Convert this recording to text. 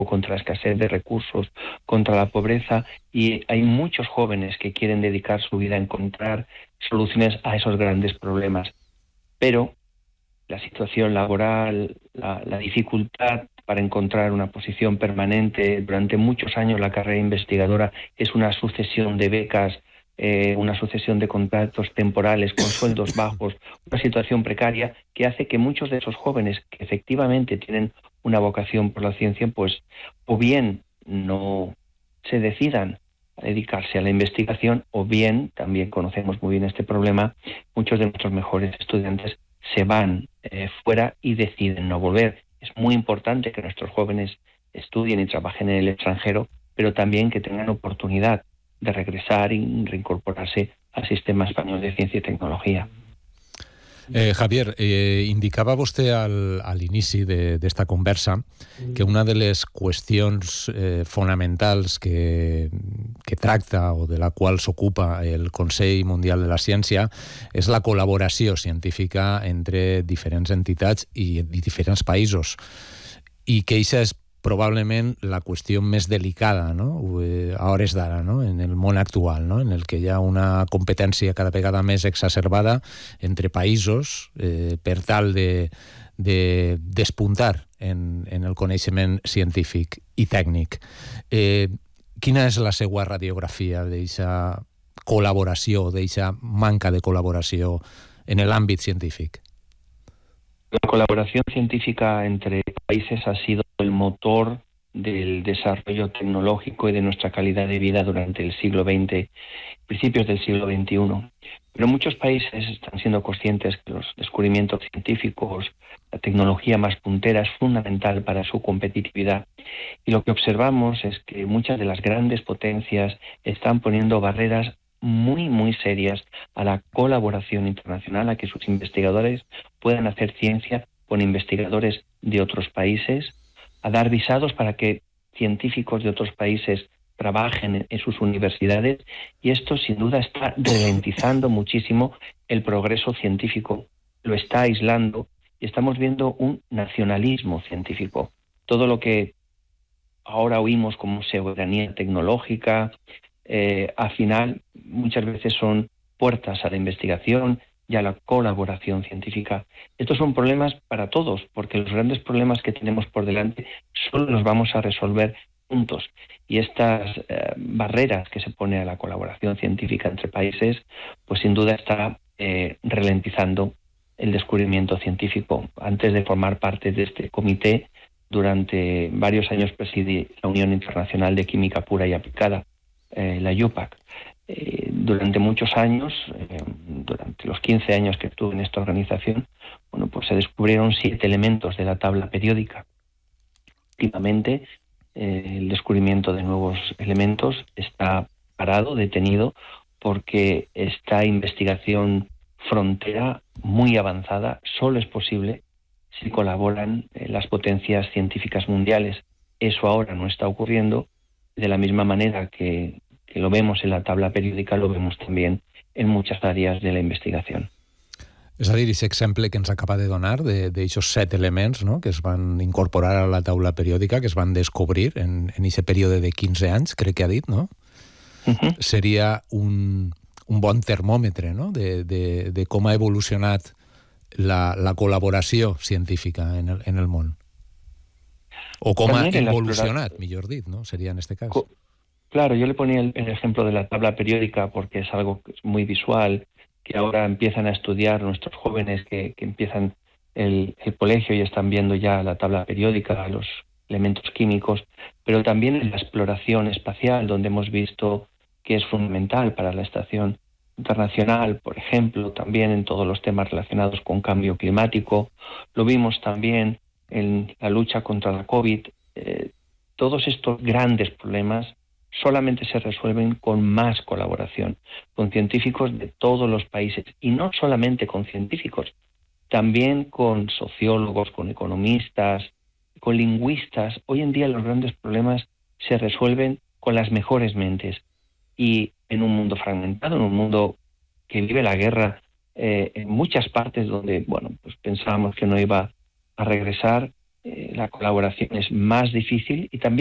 contra la escasez de recursos, contra la pobreza, y hay muchos jóvenes que quieren dedicar su vida a encontrar soluciones a esos grandes problemas. Pero la situación laboral, la dificultad para encontrar una posición permanente, durante muchos años la carrera investigadora es una sucesión de becas, una sucesión de contratos temporales con sueldos bajos, una situación precaria que hace que muchos de esos jóvenes que efectivamente tienen una vocación por la ciencia, pues o bien no se decidan a dedicarse a la investigación, o bien, también conocemos muy bien este problema, muchos de nuestros mejores estudiantes se van fuera y deciden no volver. Es muy importante que nuestros jóvenes estudien y trabajen en el extranjero, pero también que tengan oportunidad de regresar y reincorporarse al sistema español de ciencia y tecnología. Javier, indicava vostè a l'inici d'esta conversa que una de les qüestions fonamentals que tracta o de la qual s'ocupa el Consell Mundial de la Ciència és la col·laboració científica entre diferents entitats i diferents països, i que això és probablement la qüestió més delicada, no? A hores d'ara, no? En el món actual, no? En el que hi ha una competència cada vegada més exacerbada entre països per tal de despuntar en el coneixement científic i tècnic. Quina és la seva radiografia d'aquesta col·laboració, d'aquesta manca de col·laboració en l'àmbit científic? La colaboración científica entre países ha sido el motor del desarrollo tecnológico y de nuestra calidad de vida durante el siglo XX, principios del siglo XXI. Pero muchos países están siendo conscientes que los descubrimientos científicos, la tecnología más puntera es fundamental para su competitividad. Y lo que observamos es que muchas de las grandes potencias están poniendo barreras muy, muy serias a la colaboración internacional, a que sus investigadores puedan hacer ciencia con investigadores de otros países, a dar visados para que científicos de otros países trabajen en sus universidades, y esto sin duda está ralentizando muchísimo el progreso científico, lo está aislando, y estamos viendo un nacionalismo científico. Todo lo que ahora oímos como soberanía tecnológica, al final muchas veces son puertas a la investigación y a la colaboración científica. Estos son problemas para todos, porque los grandes problemas que tenemos por delante solo los vamos a resolver juntos. Y estas barreras que se pone a la colaboración científica entre países, pues sin duda está ralentizando el descubrimiento científico. Antes de formar parte de este comité, durante varios años presidí la Unión Internacional de Química Pura y Aplicada, la UPAC. Durante muchos años, durante los 15 años que estuve en esta organización, bueno, pues se descubrieron 7 elementos de la tabla periódica. Últimamente, el descubrimiento de nuevos elementos está parado, detenido, porque esta investigación frontera muy avanzada solo es posible si colaboran las potencias científicas mundiales. Eso ahora no está ocurriendo. De la misma manera que lo vemos en la tabla periòdica, lo vemos también en muchas áreas de la investigación. És a dir, aquest exemple que ens acaba de donar d'aquests 7 elements, no?, que es van incorporar a la taula periòdica, que es van descobrir en aquest període de 15 anys, crec que ha dit, no? Seria un bon termòmetre, no?, de com ha evolucionat la col·laboració científica en el món. O cómo ha evolucionado, mejor dicho, ¿no? Sería en este caso. Claro, yo le ponía el ejemplo de la tabla periódica porque es algo que es muy visual, que ahora empiezan a estudiar nuestros jóvenes que empiezan el colegio y están viendo ya la tabla periódica, los elementos químicos, pero también en la exploración espacial, donde hemos visto que es fundamental para la Estación Internacional, por ejemplo, también en todos los temas relacionados con cambio climático. Lo vimos también en la lucha contra la COVID. Todos estos grandes problemas solamente se resuelven con más colaboración, con científicos de todos los países, y no solamente con científicos, también con sociólogos, con economistas, con lingüistas. Hoy en día los grandes problemas se resuelven con las mejores mentes, y en un mundo fragmentado, en un mundo que vive la guerra en muchas partes donde, bueno, pues pensábamos que no iba a regresar, la colaboración es más difícil y también